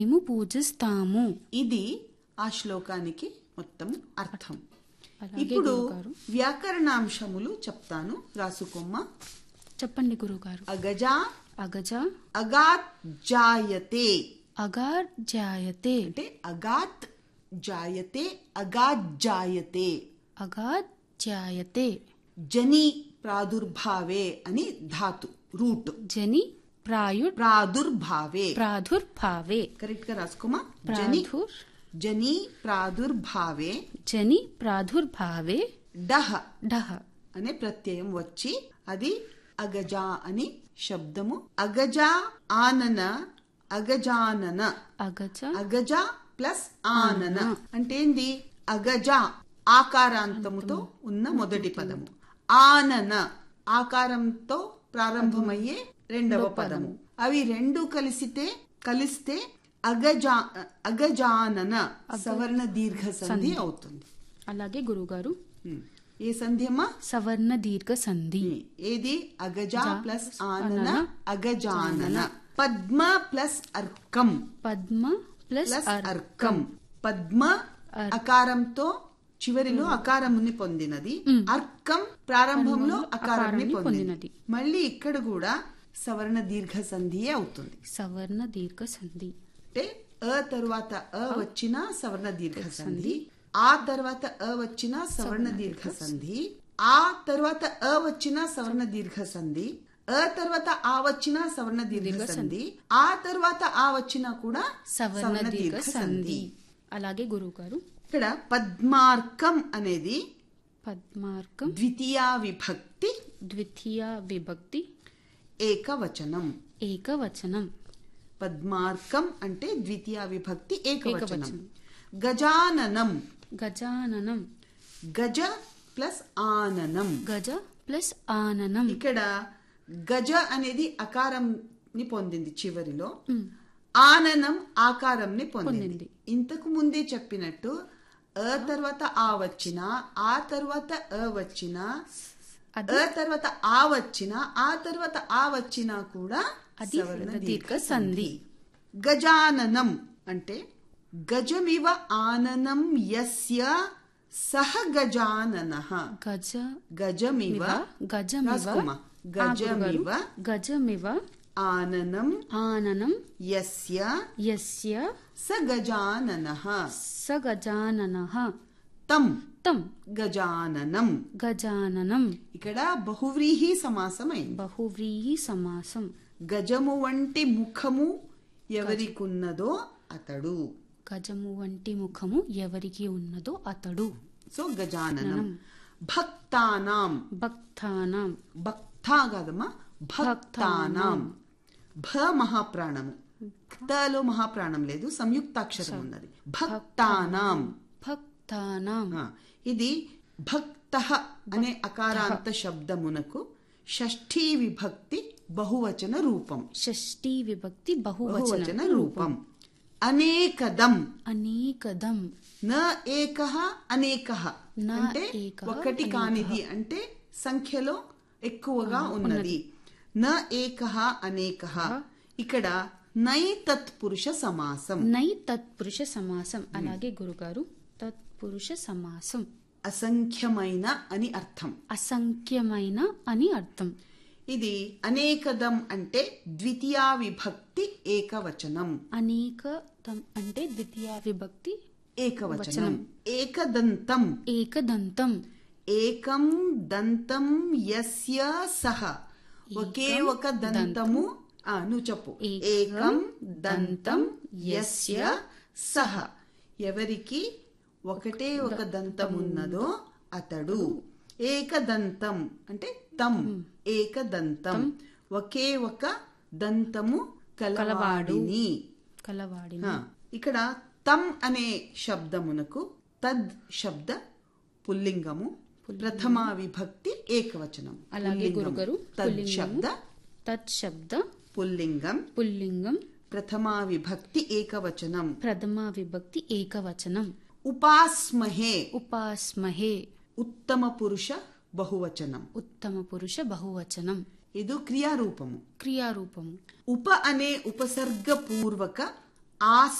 మేము పూజిస్తాము. ఇది ఆ శ్లోకానికి మొత్తం అర్థం. అలాగే ఇప్పుడు గురుగారు. వ్యాకరణాంశములు చెప్తాను, రాసుకోమ్మ. చెప్పండి గురుగారు. అగజ అగజ అగాత్ జాయతే అగార్ జాయతే అంటే అగాత్ జాయతే అగాత్ జాయతే అగాత్ జాయతే జని ప్రాదుర్భావే అని ధాతు రూట్. జని ప్రాదుర్భావే ప్రాదుర్భావే కరెక్ట్ గా రాసుకోమా. జని ప్రాదుర్ జని ప్రాదుర్భావే జని ప్రాదుర్భావే డహ డహ అనే ప్రత్యయం వచ్చి అది అగజ అని శబ్దము. అగజ ఆనన అగజానన అగజ అగజ ప్లస్ ఆనన అంటే ఏంది? అగజ ఆకారాంతముతో ఉన్న మొదటి పదము, ఆనన ఆకారంతో ప్రారంభమయ్యే రెండవ పదము. అవి రెండు కలిస్తే అగజానన సవర్ణ దీర్ఘ సంధి అవుతుంది. అలాగే గురుగారు. ఏ సంధి అమ్మా? సవర్ణ దీర్ఘ సంధి. ఏది? అగజ plus ఆనన అగజానన. Padma plus అర్కం Padma plus అర్కం. Padma అకారంతో చివరిలో అకారముని పొందినది, అర్కం ప్రారంభంలో అకారాన్ని పొందినది. మళ్ళీ ఇక్కడ కూడా సవర్ణ దీర్ఘ సంధియే అవుతుంది. సవర్ణ దీర్ఘ సంధి అంటే అ తరువాత అ వచ్చిన సవర్ణ దీర్ఘ సంధి, ఆ తర్వాత అ వచ్చిన సవర్ణ దీర్ఘ సంధి, ఆ తర్వాత అ వచ్చిన సవర్ణ దీర్ఘ సంధి, అ తర్వాత ఆ వచ్చిన సవర్ణ దీర్ఘ సంధి, ఆ తర్వాత ఆ వచ్చిన కూడా సవర్ణ దీర్ఘ సంధి. అలాగే గురుగారు. ఇక్కడ పద్మార్కం అనేది పద్మార్కం ద్వితీయ విభక్తి ఏకవచనం. ఏకవచనం. పద్మార్కం అంటే ద్వితీయ విభక్తి ఏకవచనం. గజాననం గజాననం. గజ ప్లస్ ఆననం. గజ ప్లస్ ఆననం. ఇక్కడ గజ అనేది అకారంని పొందింది చివరిలో, ఆననం ఆకారంని పొందింది. ఇంతకు ముందే చెప్పినట్టు అ తర్వాత ఆ వచ్చిన, ఆ తర్వాత అ వచ్చిన, అ తర్వాత ఆ వచ్చిన, ఆ తర్వాత ఆ వచ్చినా కూడా సవర్ణ దీర్ఘ సంధి. గజాననం అంటే గజమివ ఆననం యస్య సహ గజాననః. గజమివ గజమివ ఆననం యస్య స గజాననః. తం గజాననం. ఇక్కడ బహువ్రీహి సమాసం అయింది. బహువ్రీహి సమాసం. గజము వంటి ముఖము ఎవరికున్నదో అతడు. గజము వంటి ముఖము ఎవరికి ఉన్నదో అతడు. సో గజాననం. భక్తానాం. భక్తా కాదమ్మా, భక్తానాం. భ మహాప్రాణము, తలో మహాప్రాణం లేదు, సంయుక్తాక్షరం ఉన్నది. భక్తానాం. ఇది భక్త అనే అకారాంత శబ్దమునకు షష్ఠీ విభక్తి బహువచన రూపం. షష్ఠీ విభక్తి బహువచన రూపం. అనేకదం. న ఏకః అనేకః అంటే ఒకటి కానిది, అంటే సంఖ్యలో ఎక్కువగా ఉన్నది. న ఏకః అనేకః. ఇక్కడ నై తత్పురుష సమాసం. అలాగే గురుగారు. తత్పురుష సమాసం అసంఖ్యమైన అని అర్థం. ఇది అనేకదం అంటే ద్వితీయ విభక్తి ఏకవచనం. అనేకదం అంటే ద్వితీయ విభక్తి ఏకవచనం. ఏకదంతం. ఏకం దంతం యస్య సహ. ఒకే ఒక దంతము. నువ్వు చెప్పు. ఏకం దంతం యస్య సహ. ఎవరికి ఒకటే ఒక దంతమున్నదో అతడు. ఏకదంతం అంటే తం. ఏకదంతం ఒకే ఒక దంతము కలవాడిని. ఇక్కడ తం అనే శబ్దమునకు తద్ శబ్ద పుల్లింగము, ప్రథమా విభక్తి ఏకవచనం. అలాగే గురుగారు. తత్ శబ్ద పుల్లింగం ప్రథమా విభక్తి ఏకవచనం. ఉపాస్మహే. ఉత్తమ పురుష బహువచనం. ఇది క్రియారూపము. ఉప అనే ఉపసర్గ పూర్వక ఆ